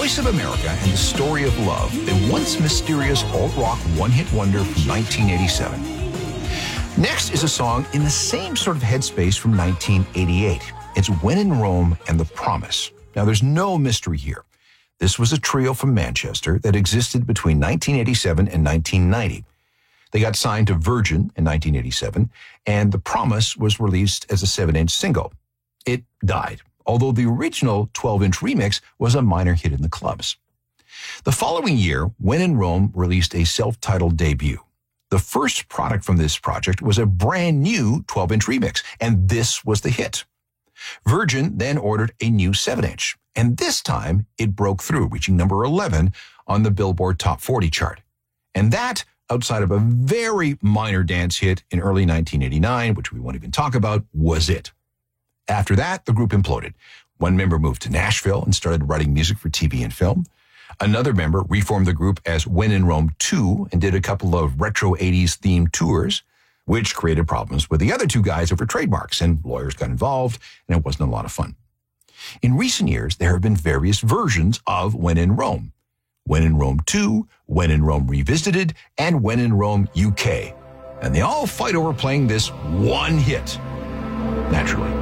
Voice of America and the Story of Love, a once mysterious alt-rock one-hit wonder from 1987. Next is a song in the same sort of headspace from 1988. It's When in Rome and The Promise. Now, there's no mystery here. This was a trio from Manchester that existed between 1987 and 1990. They got signed to Virgin in 1987, and The Promise was released as a 7-inch single. It died, although the original 12-inch remix was a minor hit in the clubs. The following year, When in Rome released a self-titled debut. The first product from this project was a brand new 12-inch remix, and this was the hit. Virgin then ordered a new 7-inch, and this time it broke through, reaching number 11 on the Billboard Top 40 chart. And that, outside of a very minor dance hit in early 1989, which we won't even talk about, was it. After that, the group imploded. One member moved to Nashville and started writing music for TV and film. Another member reformed the group as When in Rome 2 and did a couple of retro 80s themed tours, which created problems with the other two guys over trademarks, and lawyers got involved, and it wasn't a lot of fun. In recent years, there have been various versions of When in Rome. When in Rome 2, When in Rome Revisited, and When in Rome UK. And they all fight over playing this one hit. Naturally.